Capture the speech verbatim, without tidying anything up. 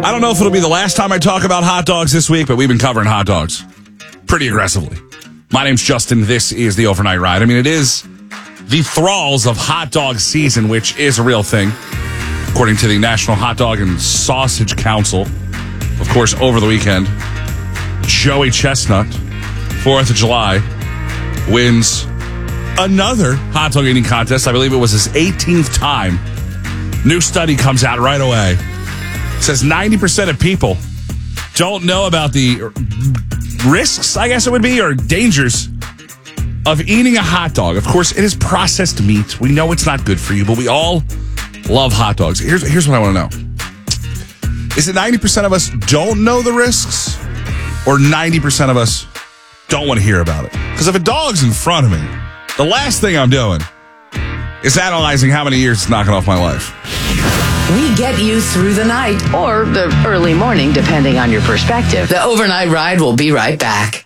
I don't know if it'll be the last time I talk about hot dogs this week, but we've been covering hot dogs pretty aggressively. My name's Justin. This is the Overnight Ride. I mean, it is the thralls of hot dog season, which is a real thing, according to the National Hot Dog and Sausage Council. Of course, over the weekend, Joey Chestnut, fourth of July, wins another hot dog eating contest. I believe it was his eighteenth time. New study comes out right away. It says ninety percent of people don't know about the risks, I guess it would be, or dangers of eating a hot dog. Of course, it is processed meat. We know it's not good for you, but we all love hot dogs. Here's, here's what I want to know. Is it ninety percent of us don't know the risks, or ninety percent of us don't want to hear about it? Because if a dog's in front of me, the last thing I'm doing is analyzing how many years it's knocking off my life. We get you through the night or the early morning, depending on your perspective. The Overnight Ride will be right back.